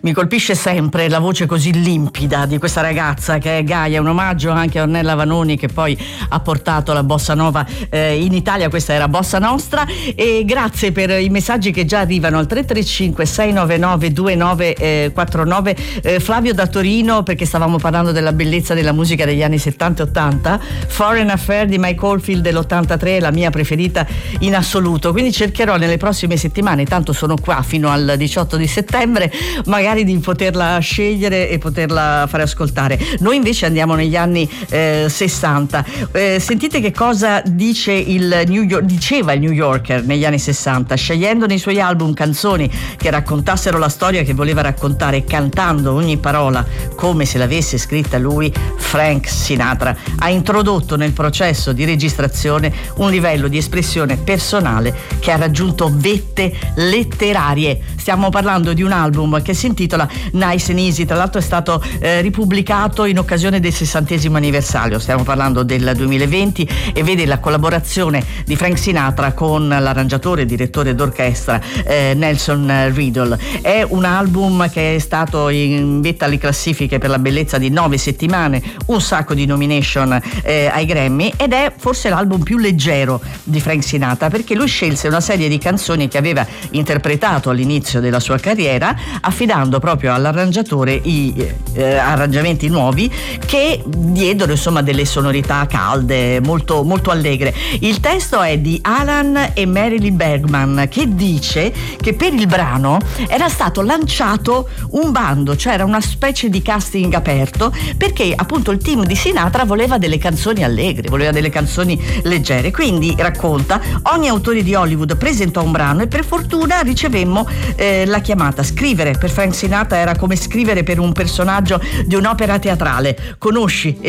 Mi colpisce sempre la voce così limpida di questa ragazza che è Gaia, un omaggio anche a Ornella Vanoni che poi ha portato la bossa nova in Italia. Questa era Bossa Nostra, e grazie per i messaggi che già arrivano al 335 699 2949. Flavio da Torino, perché stavamo parlando della bellezza della musica degli anni 70 e 80. Foreign Affair di Mike Oldfield dell'83 è la mia preferita in assoluto, quindi cercherò nelle prossime settimane, tanto sono qua fino al 18 di settembre, magari di poterla scegliere e poterla fare ascoltare. Noi invece andiamo negli anni 60. Sentite che cosa diceva il New Yorker negli anni 60, scegliendo nei suoi album canzoni che raccontassero la storia che voleva raccontare, cantando ogni parola come se l'avesse scritta lui. Frank Sinatra ha introdotto nel processo di registrazione un livello di espressione personale che ha raggiunto vette letterarie. Stiamo parlando di un album che si intitola Nice and Easy, tra l'altro è stato ripubblicato in occasione del 60° anniversario, stiamo parlando del 2020, e vede la collaborazione di Frank Sinatra con l'arrangiatore e direttore d'orchestra Nelson Riddle. È un album che è stato in vetta alle classifiche per la bellezza di 9 settimane, un sacco di nomination ai Grammy, ed è forse l'album più leggero di Frank Sinatra, perché lui scelse una serie di canzoni che aveva interpretato all'inizio della sua carriera, affidando proprio all'arrangiatore i arrangiamenti nuovi che diedero insomma delle sonorità calde, molto, molto allegre. Il testo è di Alan e Marilyn Bergman, che dice che per il brano era stato lanciato un bando, cioè era una specie di casting aperto, perché appunto il team di Sinatra voleva delle canzoni allegre, voleva delle canzoni leggere. Quindi racconta, ogni autore di Hollywood presentò un brano e per fortuna ricevemmo la chiamata. Scrivere per Frank Sinatra era come scrivere per un personaggio di un'opera teatrale. Conosci